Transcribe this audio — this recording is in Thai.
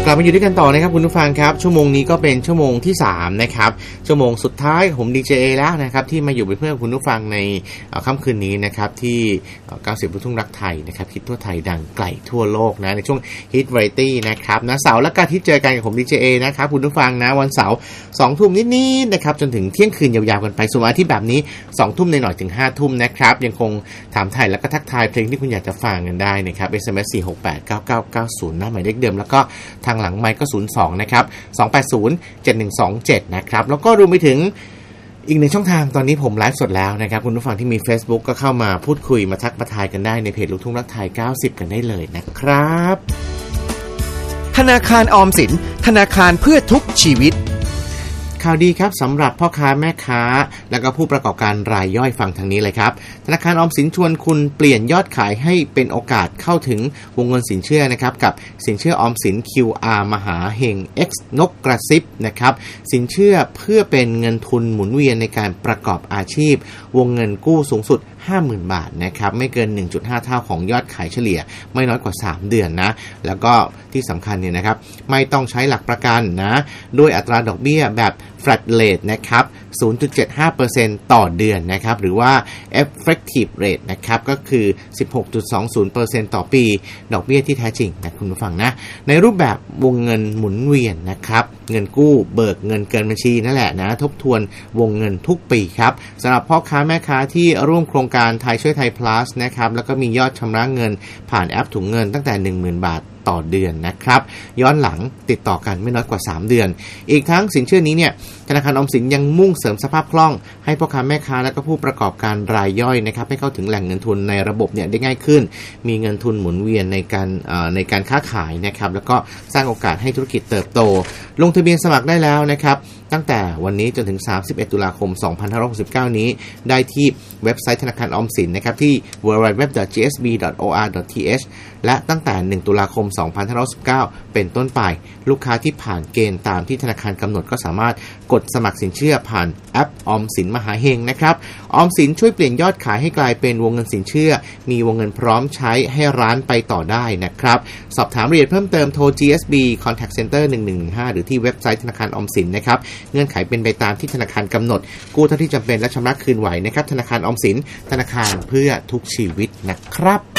ลับมาอยู่ด้วยกันต่อนะครับคุณผู้ฟังครับชั่วโมงนี้ก็เป็นชั่วโมงที่3นะครับชั่วโมงสุดท้ายผมดีเจแล้วนะครับที่มาอยู่เป็นเพื่อนคุณผู้ฟังในค่ำคืนนี้นะครับที่90ลูกทุ่งรักไทยนะครับฮิตทั่วไทยดังไกลทั่วโลกนะในช่วงฮิตวาไรตี้นะครับนะเสาร์และการที่เจอกันกับผมดีเจนะครับคุณผู้ฟังนะวันเสาร์ 2 ทุ่มนิดๆนะครับจนถึงเที่ยงคืนยาวๆกันไปส่วนอาทิตย์แบบนี้ 2 ทุ่มหน่อยๆถึง 5 ทุ่มนะครับยังคงถามไทยแล้วก็ทักทายเพลงที่คุณอยากจะฟังกันได้นะครับ SMS 4689990หน้าหมายเลขเดิมแล้วก็ทางหลังไมค์ก็02นะครับ2807127นะครับแล้วก็รวมไปถึงอีกหนึ่งช่องทางตอนนี้ผมไลฟ์สดแล้วนะครับคุณผู้ฟังที่มี Facebook ก็เข้ามาพูดคุยมาทักมาทายกันได้ในเพจลูกทุ่งรักไทย90กันได้เลยนะครับธนาคารออมสินธนาคารเพื่อทุกชีวิตข่าวดีครับสำหรับพ่อค้าแม่ค้าและก็ผู้ประกอบการรายย่อยฟังทางนี้เลยครับธนาคารออมสินชวนคุณเปลี่ยนยอดขายให้เป็นโอกาสเข้าถึงวงเงินสินเชื่อนะครับกับสินเชื่อออมสิน QR มหาเฮง X นกกระซิบนะครับสินเชื่อเพื่อเป็นเงินทุนหมุนเวียนในการประกอบอาชีพวงเงินกู้สูงสุด 50,000 บาทนะครับไม่เกิน 1.5 เท่าของยอดขายเฉลี่ยไม่น้อยกว่า3เดือนนะแล้วก็ที่สำคัญเนี่ยนะครับไม่ต้องใช้หลักประกันนะด้วยอัตราดอกเบี้ยแบบ flat rate นะครับ 0.75% ต่อเดือนนะครับหรือว่า effective rate นะครับก็คือ 16.20% ต่อปีดอกเบี้ยที่แท้จริงนะคุณผู้ฟังนะในรูปแบบวงเงินหมุนเวียนนะครับเงินกู้เบิกเงินเกินบัญชีนั่นแหละนะทบทวนวงเงินทุกปีครับสำหรับพ่อค้าแม่ค้าที่ร่วมโครงการไทยช่วยไทย plus นะครับแล้วก็มียอดชำระเงินผ่านแอปถุงเงินตั้งแต่ 10,000 บาทต่อเดือนนะครับย้อนหลังติดต่อกันไม่น้อยกว่า3เดือนอีกทั้งสินเชื่อนี้เนี่ยธนาคารออมสินยังมุ่งเสริมสภาพคล่องให้พ่อค้าแม่ค้าและก็ผู้ประกอบการรายย่อยนะครับให้เข้าถึงแหล่งเงินทุนในระบบเนี่ยได้ง่ายขึ้นมีเงินทุนหมุนเวียนในการค้าขายนะครับแล้วก็สร้างโอกาสให้ธุรกิจเติบโตลงทะเบียนสมัครได้แล้วนะครับตั้งแต่วันนี้จนถึง31ตุลาคม2569นี้ได้ที่เว็บไซต์ธนาคารออมสินนะครับที่ www.gsb.or.th และตั้งแต่1ตุลาคม2519เป็นต้นไปลูกค้าที่ผ่านเกณฑ์ตามที่ธนาคารกำหนดก็สามารถกดสมัครสินเชื่อผ่านแอปออมสินมหาเฮงนะครับออมสินช่วยเปลี่ยนยอดขายให้กลายเป็นวงเงินสินเชื่อมีวงเงินพร้อมใช้ให้ร้านไปต่อได้นะครับสอบถามรายละเอียดเพิ่มเติมโทร GSB Contact Center 1115หรือที่เว็บไซต์ธนาคารออมสินนะครับเงื่อนไขเป็นไปตามที่ธนาคารกำหนดกู้เท่าที่จำเป็นและชำระคืนไหวนะครับธนาคารออมสินธนาคารเพื่อทุกชีวิตนะครับ